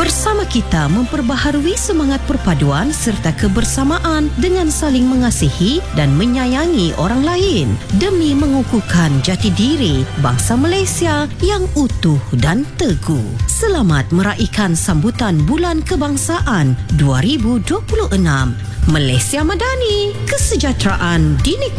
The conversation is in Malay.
Bersama kita memperbaharui semangat perpaduan serta kebersamaan dengan saling mengasihi dan menyayangi orang lain demi mengukuhkan jati diri bangsa Malaysia yang utuh dan teguh. Selamat meraihkan sambutan Bulan Kebangsaan 2026. Malaysia Madani, kesejahteraan dinikmati.